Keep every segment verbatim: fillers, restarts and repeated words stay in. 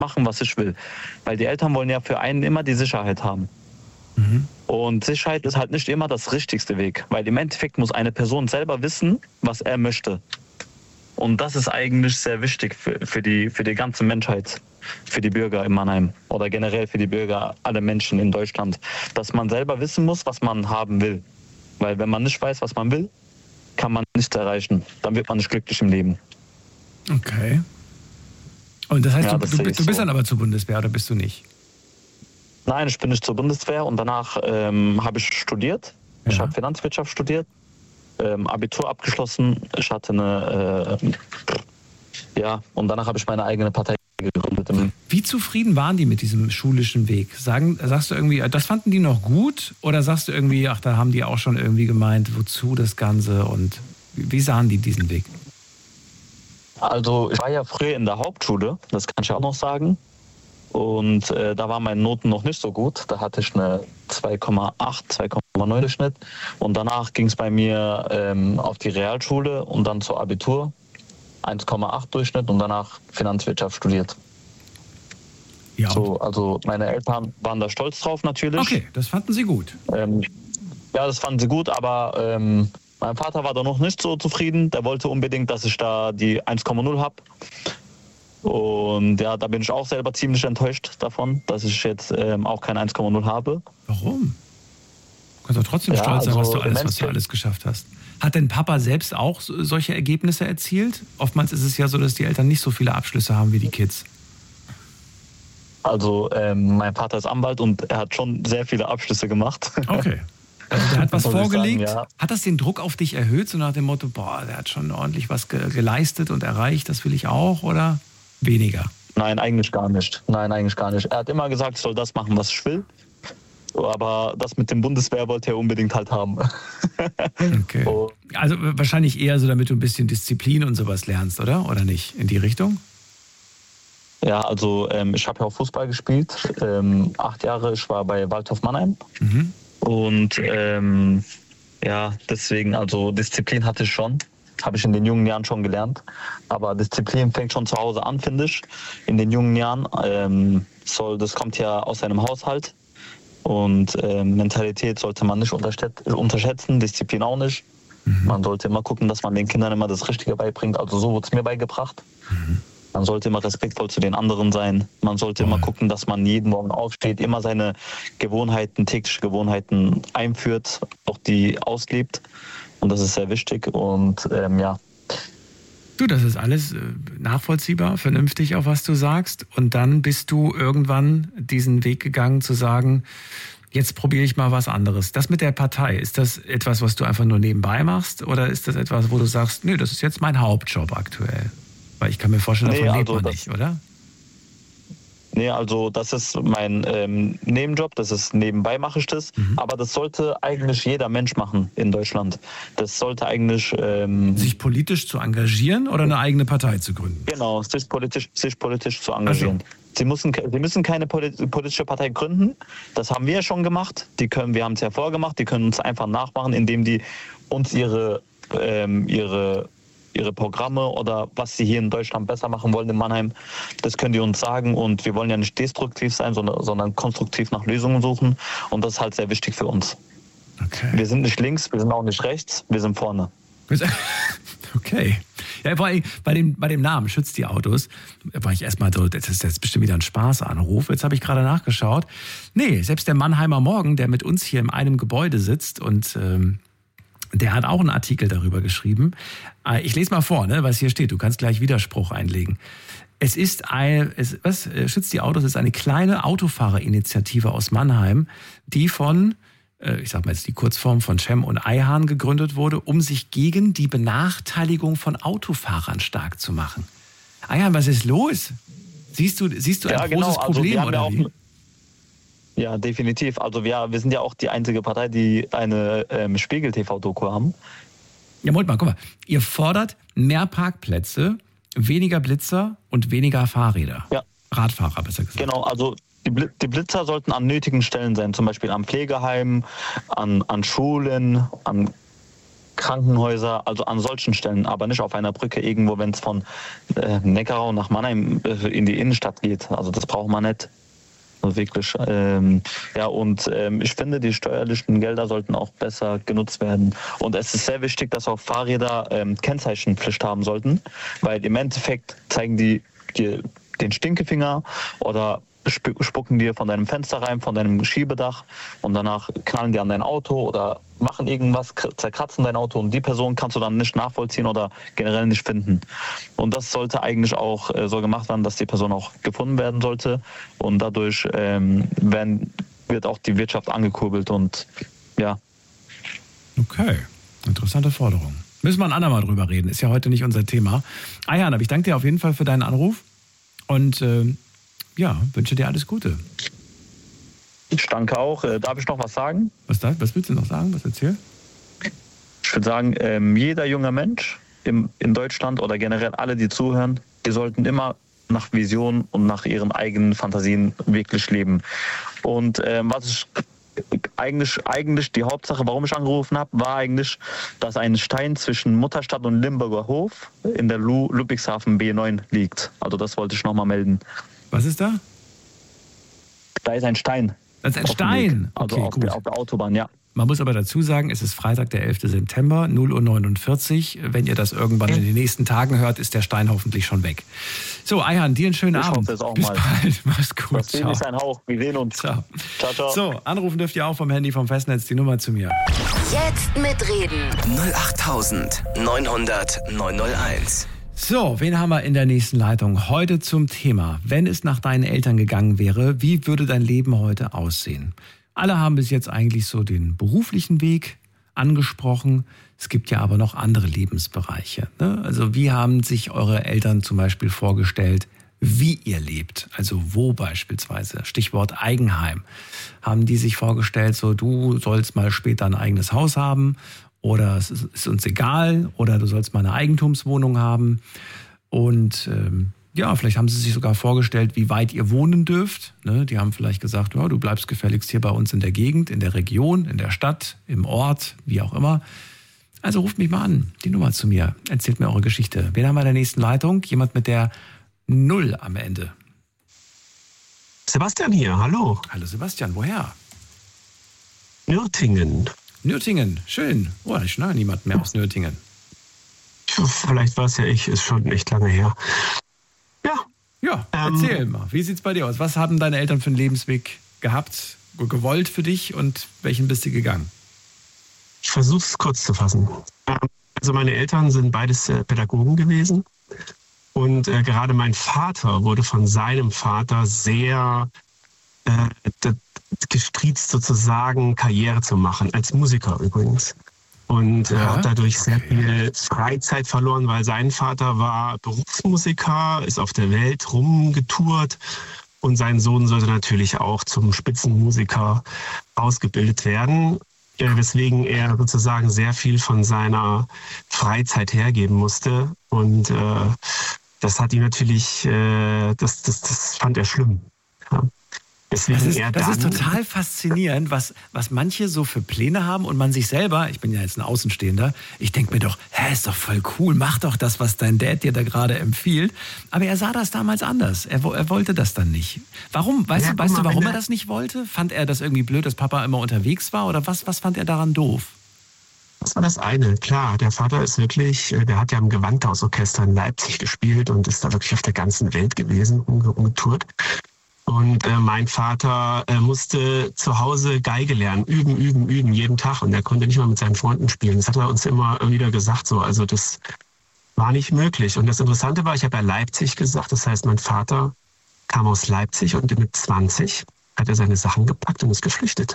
machen, was ich will. Weil die Eltern wollen ja für einen immer die Sicherheit haben. Mhm. Und Sicherheit ist halt nicht immer das richtigste Weg, weil im Endeffekt muss eine Person selber wissen, was er möchte. Und das ist eigentlich sehr wichtig für, für, die, für die ganze Menschheit, für die Bürger in Mannheim oder generell für die Bürger, alle Menschen in Deutschland, dass man selber wissen muss, was man haben will. Weil wenn man nicht weiß, was man will, kann man nichts erreichen. Dann wird man nicht glücklich im Leben. Okay. Und das heißt, Ja, du, das du, sehe du ich bist so. dann aber zur Bundeswehr oder bist du nicht? Nein, ich bin nicht zur Bundeswehr und danach ähm, habe ich studiert. Ich Ja. habe Finanzwirtschaft studiert, ähm, Abitur abgeschlossen. Ich hatte eine, äh, ja, und danach habe ich meine eigene Partei gegründet. Wie zufrieden waren die mit diesem schulischen Weg? Sagen, sagst du irgendwie, das fanden die noch gut? Oder sagst du irgendwie, ach, da haben die auch schon irgendwie gemeint, wozu das Ganze? Und wie sahen die diesen Weg? Also ich war ja früher in der Hauptschule, das kann ich auch noch sagen. Und äh, da waren meine Noten noch nicht so gut. Da hatte ich eine zwei Komma acht, zwei Komma neun Schnitt. Und danach ging es bei mir ähm, auf die Realschule und dann zur Abitur. eins Komma acht Durchschnitt und danach Finanzwirtschaft studiert. Ja. So, also meine Eltern waren da stolz drauf natürlich. Okay, das fanden sie gut. Ähm, ja, das fanden sie gut, aber ähm, mein Vater war da noch nicht so zufrieden. Der wollte unbedingt, dass ich da die eins Komma null habe. Und ja, da bin ich auch selber ziemlich enttäuscht davon, dass ich jetzt ähm, auch kein eins Komma null habe. Warum? Du kannst doch trotzdem Ja, stolz sein, was also du alles, im was du Endeffekt- alles geschafft hast. Hat denn Papa selbst auch so- solche Ergebnisse erzielt? Oftmals ist es ja so, dass die Eltern nicht so viele Abschlüsse haben wie die Kids. Also ähm, mein Vater ist Anwalt und er hat schon sehr viele Abschlüsse gemacht. Okay. Also der hat was Muss ich vorgelegt. sagen, ja. Hat das den Druck auf dich erhöht, so nach dem Motto, boah, der hat schon ordentlich was ge geleistet und erreicht, das will ich auch, oder weniger? Nein, eigentlich gar nicht. Nein, eigentlich gar nicht. Er hat immer gesagt, ich soll das machen, was ich will. Aber das mit dem Bundeswehr wollte er unbedingt halt haben. Okay. Oh. Also wahrscheinlich eher so, damit du ein bisschen Disziplin und sowas lernst, oder? Oder nicht? In die Richtung? Ja, also ähm, ich habe ja auch Fußball gespielt. Ähm, acht Jahre, ich war bei Waldhof Mannheim. Mhm. Und ähm, ja, deswegen, also Disziplin hatte ich schon. Habe ich in den jungen Jahren schon gelernt. Aber Disziplin fängt schon zu Hause an, finde ich. In den jungen Jahren. Ähm, soll, das kommt ja aus einem Haushalt. Und ähm, Mentalität sollte man nicht unterschätzen, Disziplin auch nicht. Mhm. Man sollte immer gucken, dass man den Kindern immer das Richtige beibringt. Also so wurde es mir beigebracht. Mhm. Man sollte immer respektvoll zu den anderen sein. Man sollte immer gucken, dass man jeden Morgen aufsteht, immer seine Gewohnheiten, tägliche Gewohnheiten einführt, auch die auslebt. Und das ist sehr wichtig. Und ähm, ja. Du, das ist alles äh, nachvollziehbar, vernünftig, auf was du sagst. Und dann bist du irgendwann diesen Weg gegangen zu sagen, jetzt probiere ich mal was anderes. Das mit der Partei, ist das etwas, was du einfach nur nebenbei machst? Oder ist das etwas, wo du sagst, nö, das ist jetzt mein Hauptjob aktuell? Weil ich kann mir vorstellen, davon Nee, lebt also man das- nicht, oder? Nee, also das ist mein ähm, Nebenjob, das ist nebenbei mache ich das. Mhm. Aber das sollte eigentlich jeder Mensch machen in Deutschland. Das sollte eigentlich ähm, Sich politisch zu engagieren oder eine eigene Partei zu gründen? genau, sich politisch, sich politisch zu engagieren. Ach Sie müssen, Sie müssen keine polit- politische Partei gründen. Das haben wir ja schon gemacht. Die können, wir haben es ja vorgemacht. Die können uns einfach nachmachen, indem die uns ihre, ähm, ihre, ihre Programme oder was sie hier in Deutschland besser machen wollen in Mannheim, das können die uns sagen. Und wir wollen ja nicht destruktiv sein, sondern, sondern konstruktiv nach Lösungen suchen. Und das ist halt sehr wichtig für uns. Okay. Wir sind nicht links, wir sind auch nicht rechts, wir sind vorne. Okay. Ja, vor allem bei dem, bei dem Namen Schützt die Autos, war ich erstmal so, das ist jetzt bestimmt wieder ein Spaßanruf. Jetzt habe ich gerade nachgeschaut. Nee, selbst der Mannheimer Morgen, der mit uns hier in einem Gebäude sitzt und ähm, der hat auch einen Artikel darüber geschrieben. Äh, ich lese mal vor, ne, was hier steht. Du kannst gleich Widerspruch einlegen. Es ist ein, es, was, Schützt die Autos ist eine kleine Autofahrerinitiative aus Mannheim, die von ich sag mal jetzt die Kurzform von Cem und Eihan gegründet wurde, um sich gegen die Benachteiligung von Autofahrern stark zu machen. Eihan, was ist los? Siehst du, siehst du ein Ja, großes genau. Also Problem, wir haben oder ja auch, wie? ja, definitiv. Also wir, wir sind ja auch die einzige Partei, die eine ähm, Spiegel-T V-Doku haben. Ja, Moment mal, guck mal. Ihr fordert mehr Parkplätze, weniger Blitzer und weniger Fahrräder. Ja. Radfahrer, besser gesagt. Genau, also die, Bl- die Blitzer sollten an nötigen Stellen sein, zum Beispiel am Pflegeheim, an, an Schulen, an Krankenhäuser, also an solchen Stellen, aber nicht auf einer Brücke irgendwo, wenn es von äh, Neckarau nach Mannheim äh, in die Innenstadt geht. Also das braucht man nicht. Also wirklich. Ähm, ja, und ähm, ich finde, die steuerlichen Gelder sollten auch besser genutzt werden. Und es ist sehr wichtig, dass auch Fahrräder ähm, Kennzeichenpflicht haben sollten, weil im Endeffekt zeigen die, die den Stinkefinger oder spucken dir von deinem Fenster rein, von deinem Schiebedach und danach knallen die an dein Auto oder machen irgendwas, zerkratzen dein Auto und die Person kannst du dann nicht nachvollziehen oder generell nicht finden. Und das sollte eigentlich auch äh, so gemacht werden, dass die Person auch gefunden werden sollte und dadurch ähm, werden, wird auch die Wirtschaft angekurbelt und ja. Okay, interessante Forderung. Müssen wir ein andermal drüber reden, ist ja heute nicht unser Thema. Ayhan, aber ich danke dir auf jeden Fall für deinen Anruf und äh, ja, wünsche dir alles Gute. Ich danke auch. Äh, darf ich noch was sagen? Was, da, was willst du noch sagen? Was erzähl? Ich würde sagen, ähm, jeder junge Mensch im, in Deutschland oder generell alle, die zuhören, die sollten immer nach Visionen und nach ihren eigenen Fantasien wirklich leben. Und ähm, was ich eigentlich, eigentlich die Hauptsache, warum ich angerufen habe, war eigentlich, dass ein Stein zwischen Mutterstadt und Limburger Hof in der Lu Ludwigshafen B neun liegt. Also das wollte ich nochmal melden. Was ist da? Da ist ein Stein. Das ist ein Stein? Also okay, auf, gut. Der, auf der Autobahn, ja. Man muss aber dazu sagen, es ist Freitag, der elfter September, null Uhr neunundvierzig. Wenn ihr das irgendwann in den nächsten Tagen hört, ist der Stein hoffentlich schon weg. So, Ayhan, dir einen schönen ich Abend. Hoffe es auch Bis mal. bald. Mach's gut. Das Leben ist ein Hauch. Wir sehen uns. Ciao. Ciao, ciao. So, anrufen dürft ihr auch vom Handy vom Festnetz die Nummer zu mir. Jetzt mitreden. null acht neunhundert neunhunderteins. So, wen haben wir in der nächsten Leitung? Heute zum Thema, wenn es nach deinen Eltern gegangen wäre, wie würde dein Leben heute aussehen? Alle haben bis jetzt eigentlich so den beruflichen Weg angesprochen. Es gibt ja aber noch andere Lebensbereiche. Ne? Also wie haben sich eure Eltern zum Beispiel vorgestellt, wie ihr lebt? Also wo beispielsweise? Stichwort Eigenheim. Haben die sich vorgestellt, so du sollst mal später ein eigenes Haus haben? Oder es ist uns egal, oder du sollst mal eine Eigentumswohnung haben. Und ähm, ja, vielleicht haben sie sich sogar vorgestellt, wie weit ihr wohnen dürft. Ne? Die haben vielleicht gesagt, ja, du bleibst gefälligst hier bei uns in der Gegend, in der Region, in der Stadt, im Ort, wie auch immer. Also ruft mich mal an, die Nummer zu mir. Erzählt mir eure Geschichte. Wen haben wir in der nächsten Leitung? Jemand mit der Null am Ende. Sebastian hier, hallo. Hallo Sebastian, woher? Nürtingen. Nürtingen, schön. Oh, ich schneide niemand mehr aus Nürtingen. Vielleicht war es ja ich, ist schon echt lange her. Ja. Ja, ähm, erzähl mal. Wie sieht's bei dir aus? Was haben deine Eltern für einen Lebensweg gehabt, gewollt für dich und welchen bist du gegangen? Ich versuche es kurz zu fassen. Also meine Eltern sind beides äh, Pädagogen gewesen. Und äh, gerade mein Vater wurde von seinem Vater sehr äh, gestriezt, sozusagen Karriere zu machen, als Musiker übrigens. Und äh, ja, hat dadurch sehr okay. viel Freizeit verloren, weil sein Vater war Berufsmusiker, ist auf der Welt rumgetourt und sein Sohn sollte natürlich auch zum Spitzenmusiker ausgebildet werden, äh, weswegen er sozusagen sehr viel von seiner Freizeit hergeben musste. Und äh, das hat ihn natürlich, äh, das, das, das fand er schlimm. Ja. Deswegen Das ist, er das dann, ist total faszinierend, was, was manche so für Pläne haben und man sich selber, ich bin ja jetzt ein Außenstehender, ich denke mir doch, hä, ist doch voll cool, mach doch das, was dein Dad dir da gerade empfiehlt. Aber er sah das damals anders. Er, er wollte das dann nicht. Warum? Weißt, Ja, du, weißt guck du, mal, warum wenn er er- das nicht wollte? Fand er das irgendwie blöd, dass Papa immer unterwegs war? Oder was, was fand er daran doof? Das war das eine, klar. Der Vater ist wirklich, äh, der hat ja im Gewandhausorchester in Leipzig gespielt und ist da wirklich auf der ganzen Welt gewesen, umge- umgetourt. Und äh, mein Vater äh, musste zu Hause Geige lernen, üben, üben, üben, jeden Tag. Und er konnte nicht mal mit seinen Freunden spielen. Das hat er uns immer wieder gesagt so. Also das war nicht möglich. Und das Interessante war, ich habe ja Leipzig gesagt. Das heißt, mein Vater kam aus Leipzig und mit zwanzig hat er seine Sachen gepackt und ist geflüchtet.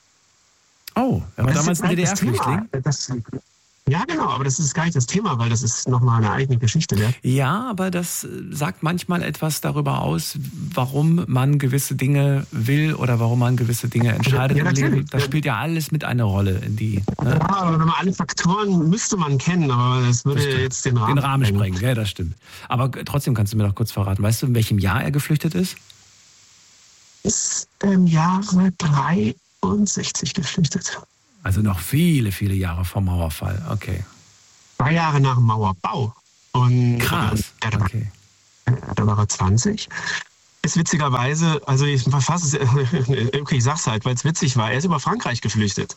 Oh, er war Das damals ist ein gar nicht das D D R-Flüchtling? Thema. Das, ja, genau, aber das ist gar nicht das Thema, weil das ist nochmal eine eigene Geschichte. Ja? Ja, aber das äh, sagt manchmal etwas darüber aus, warum man gewisse Dinge will oder warum man gewisse Dinge entscheidet Ja, im natürlich. Leben. Das spielt ja alles mit eine Rolle in die, ne? Ja, aber wenn man alle Faktoren müsste man kennen, aber das würde Das stimmt. jetzt den Rahmen, den Rahmen sprengen. sprengen. Ja, das stimmt. Aber g- trotzdem kannst du mir noch kurz verraten. Weißt du, in welchem Jahr er geflüchtet ist? Ist im Jahre dreiundsechzig geflüchtet. Also noch viele, viele Jahre vom Mauerfall. Okay. Zwei Jahre nach dem Mauerbau. Und, Krass. Äh, da, okay. da war er zwanzig. Ist witzigerweise, also ich verfasse es, okay, ich sag's halt, weil es witzig war, er ist über Frankreich geflüchtet.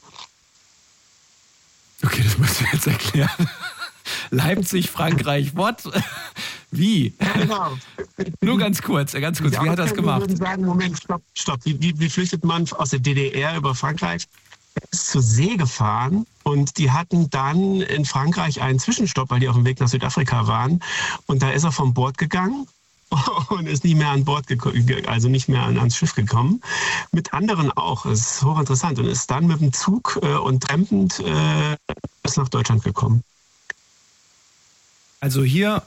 Okay, das musst du jetzt erklären. Leipzig, Frankreich, what? Wie? Ja, genau. Nur ganz kurz, ganz kurz, Ja, wie hat er das gemacht? Ich würde sagen, Moment, stopp, stopp. Wie, wie, wie flüchtet man aus der D D R über Frankreich? Er ist zur See gefahren und die hatten dann in Frankreich einen Zwischenstopp, weil die auf dem Weg nach Südafrika waren. Und da ist er vom Bord gegangen und ist nicht mehr an Bord gekommen, also nicht mehr ans Schiff gekommen. Mit anderen auch. Das ist hochinteressant. Und ist dann mit dem Zug äh, und trampend äh, bis nach Deutschland gekommen. Also hier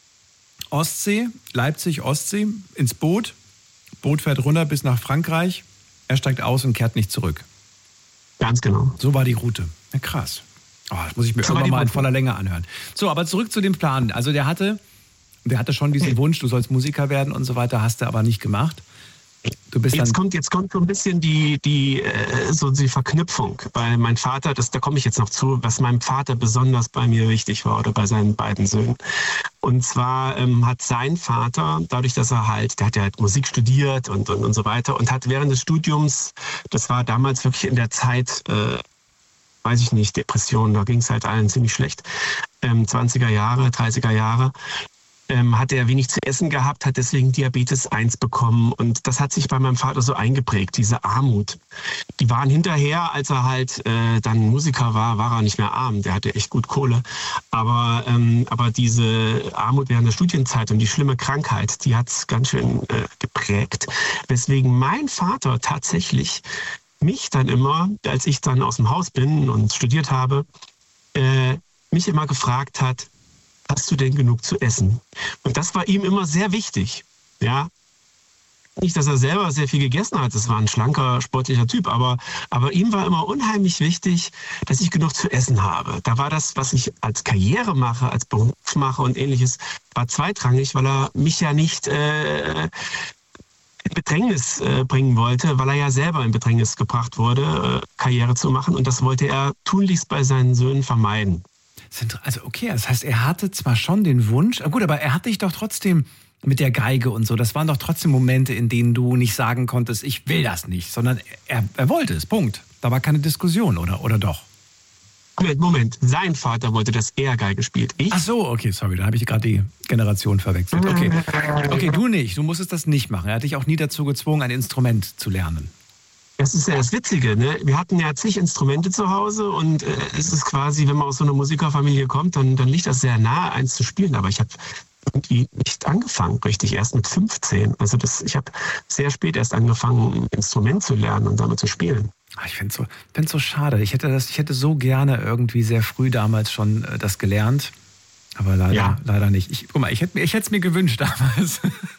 Ostsee, Leipzig, Ostsee, ins Boot. Boot fährt runter bis nach Frankreich. Er steigt aus und kehrt nicht zurück. Ganz genau. So war die Route. Ja, krass. Oh, das muss ich mir So irgendwann mal in Route. voller Länge anhören. So, aber zurück zu dem Plan. Also der hatte, der hatte schon diesen Wunsch, du sollst Musiker werden und so weiter, hast du aber nicht gemacht. Du bist Jetzt dann kommt, jetzt kommt so ein bisschen die, die, äh, so die Verknüpfung, weil mein Vater, das, da komme ich jetzt noch zu, was meinem Vater besonders bei mir wichtig war oder bei seinen beiden Söhnen. Und zwar ähm, hat sein Vater, dadurch, dass er halt, der hat ja halt Musik studiert und, und, und so weiter und hat während des Studiums, das war damals wirklich in der Zeit, äh, weiß ich nicht, Depressionen, da ging es halt allen ziemlich schlecht, ähm, zwanziger Jahre, dreißiger Jahre, Ähm, hat er wenig zu essen gehabt, hat deswegen Diabetes eins bekommen. Und das hat sich bei meinem Vater so eingeprägt, diese Armut. Die waren hinterher, als er halt äh, dann Musiker war, war er nicht mehr arm. Der hatte echt gut Kohle. Aber, ähm, aber diese Armut während der Studienzeit und die schlimme Krankheit, die hat es ganz schön äh, geprägt. Weswegen mein Vater tatsächlich mich dann immer, als ich dann aus dem Haus bin und studiert habe, äh, mich immer gefragt hat, hast du denn genug zu essen? Und das war ihm immer sehr wichtig. Ja, nicht, dass er selber sehr viel gegessen hat, das war ein schlanker, sportlicher Typ, aber, aber ihm war immer unheimlich wichtig, dass ich genug zu essen habe. Da war das, was ich als Karriere mache, als Beruf mache und ähnliches, war zweitrangig, weil er mich ja nicht äh, in Bedrängnis äh, bringen wollte, weil er ja selber in Bedrängnis gebracht wurde, äh, Karriere zu machen. Und das wollte er tunlichst bei seinen Söhnen vermeiden. Also okay, das heißt, er hatte zwar schon den Wunsch, gut, aber er hat dich doch trotzdem mit der Geige und so, das waren doch trotzdem Momente, in denen du nicht sagen konntest, ich will das nicht, sondern er, er wollte es, Punkt. Da war keine Diskussion, oder, oder doch? Moment, Moment, sein Vater wollte, dass er Geige spielt. Ich? Ach so, okay, sorry, da habe ich gerade die Generation verwechselt. Okay. okay, du nicht, du musstest das nicht machen. Er hat dich auch nie dazu gezwungen, ein Instrument zu lernen. Das ist ja das Witzige, ne? Wir hatten ja zig Instrumente zu Hause und äh, es ist quasi, wenn man aus so einer Musikerfamilie kommt, dann, dann liegt das sehr nahe, eins zu spielen. Aber ich habe irgendwie nicht angefangen, richtig, erst mit fünfzehn. Also das, ich habe sehr spät erst angefangen, ein Instrument zu lernen und damit zu spielen. Ich finde es so, find's so schade. Ich hätte, das, ich hätte so gerne irgendwie sehr früh damals schon äh, das gelernt, aber leider, Ja. leider nicht. Ich, guck mal, ich hätte ich es mir gewünscht damals.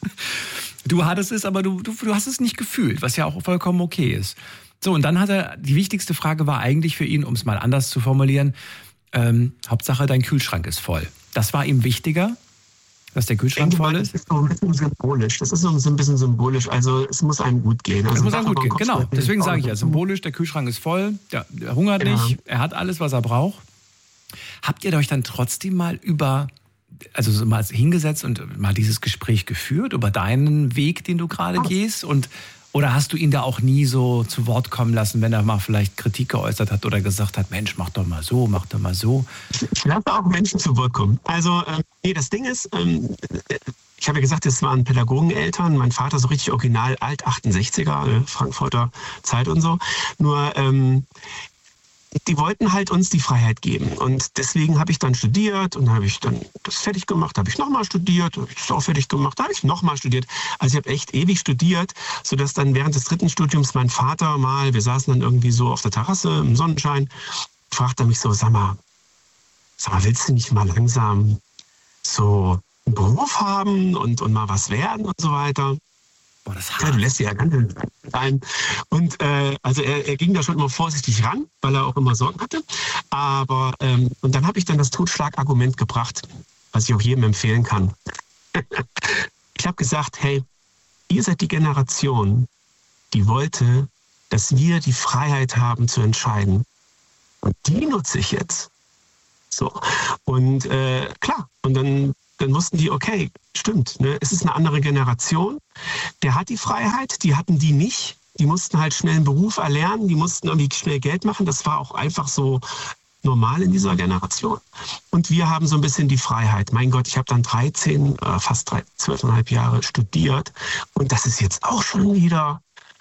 Du hattest es, aber du, du, du hast es nicht gefühlt, was ja auch vollkommen okay ist. So, und dann hat er, die wichtigste Frage war eigentlich für ihn, um es mal anders zu formulieren, ähm, Hauptsache dein Kühlschrank ist voll. Das war ihm wichtiger, dass der Kühlschrank denke voll mal, ist? Das ist so ein bisschen symbolisch. Das ist so ein bisschen symbolisch. Also es muss einem gut gehen. Also Es muss einem Sachen gut gehen, beim genau. Kopfschmerzen Deswegen ist sage ich auch ja, so. symbolisch, der Kühlschrank ist voll, der, der hungert Ja. nicht, er hat alles, was er braucht. Habt ihr euch dann trotzdem mal über, also so mal hingesetzt und mal dieses Gespräch geführt über deinen Weg, den du gerade gehst? Und, oder hast du ihn da auch nie so zu Wort kommen lassen, wenn er mal vielleicht Kritik geäußert hat oder gesagt hat, Mensch, mach doch mal so, mach doch mal so? Ich lasse auch Menschen zu Wort kommen. Also, ähm, nee, das Ding ist, ähm, ich habe ja gesagt, es waren Pädagogeneltern. Mein Vater so richtig original alt, achtundsechziger, äh, Frankfurter Zeit und so. Nur, ähm, die wollten halt uns die Freiheit geben. Und deswegen habe ich dann studiert und habe ich dann das fertig gemacht, habe ich nochmal studiert, habe ich das auch fertig gemacht, habe ich nochmal studiert. Also ich habe echt ewig studiert, sodass dann während des dritten Studiums mein Vater mal, wir saßen dann irgendwie so auf der Terrasse im Sonnenschein, fragte er mich so, sag mal, sag mal, willst du nicht mal langsam so einen Beruf haben und, und mal was werden und so weiter? Boah, das Ja, du lässt dir ja ganz sein. Und äh, also er, er ging da schon immer vorsichtig ran, weil er auch immer Sorgen hatte. Aber ähm, und dann habe ich dann das Totschlagargument gebracht, was ich auch jedem empfehlen kann. Ich habe gesagt, hey, ihr seid die Generation, die wollte, dass wir die Freiheit haben zu entscheiden, Und die nutze ich jetzt. So. Und äh, klar, und dann, dann wussten die, okay, stimmt, ne? Es ist eine andere Generation. Der hat die Freiheit, die hatten die nicht. Die mussten halt schnell einen Beruf erlernen, die mussten irgendwie schnell Geld machen. Das war auch einfach so normal in dieser Generation. Und wir haben so ein bisschen die Freiheit. Mein Gott, ich habe dann dreizehn, äh, fast zwölfeinhalb Jahre studiert. Und das ist jetzt auch schon wieder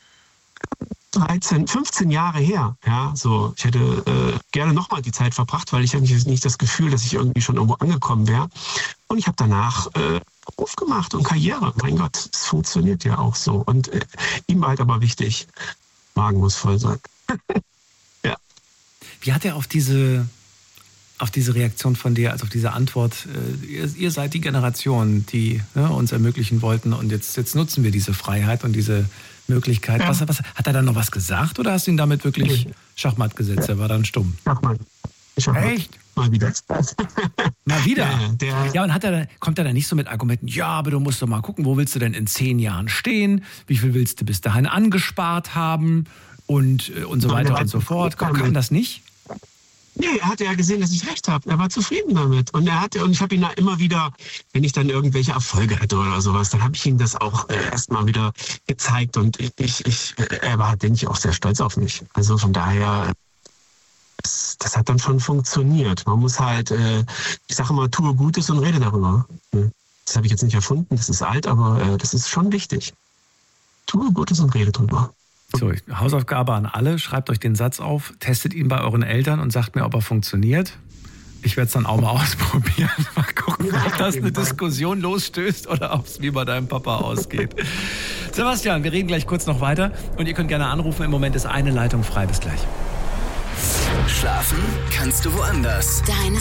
dreizehn, fünfzehn Jahre her. Ja, so, ich hätte äh, gerne nochmal die Zeit verbracht, weil ich habe nicht das Gefühl, dass ich irgendwie schon irgendwo angekommen wäre. Und ich habe danach äh, Beruf gemacht und Karriere. Mein Gott, es funktioniert ja auch so. Und äh, ihm war halt aber wichtig, Magen muss voll sein. Ja. Wie hat er auf diese, auf diese Reaktion von dir, also auf diese Antwort, äh, ihr, ihr seid die Generation, die ne, uns ermöglichen wollten und jetzt, jetzt nutzen wir diese Freiheit und diese Möglichkeit. Ja. Was, was, hat er dann noch was gesagt oder hast du ihn damit wirklich nee. Schachmatt gesetzt? Ja. Er war dann stumm. Schachmatt. Schachmatt. Echt? Mal wieder. Mal wieder? Ja, der, ja und hat er, kommt er dann nicht so mit Argumenten, ja, aber du musst doch mal gucken, wo willst du denn in zehn Jahren stehen? Wie viel willst du bis dahin angespart haben? Und, und so weiter und so fort. Kann das nicht? Nee, er hatte ja gesehen, dass ich recht habe. Er war zufrieden damit. Und er hatte, und ich habe ihn da immer wieder, wenn ich dann irgendwelche Erfolge hatte oder sowas, dann habe ich ihm das auch äh, erstmal wieder gezeigt. Und ich, ich, er war, denke ich, auch sehr stolz auf mich. Also von daher, das, das hat dann schon funktioniert. Man muss halt, äh, ich sage immer, tue Gutes und rede darüber. Das habe ich jetzt nicht erfunden, das ist alt, aber äh, das ist schon wichtig. Tue Gutes und rede drüber. So, Hausaufgabe an alle, schreibt euch den Satz auf, testet ihn bei euren Eltern und sagt mir, ob er funktioniert. Ich werde es dann auch mal ausprobieren. Mal gucken, ob das eine Diskussion losstößt oder ob es wie bei deinem Papa ausgeht. Sebastian, wir reden gleich kurz noch weiter und ihr könnt gerne anrufen. Im Moment ist eine Leitung frei. Bis gleich. Schlafen kannst du woanders. Deine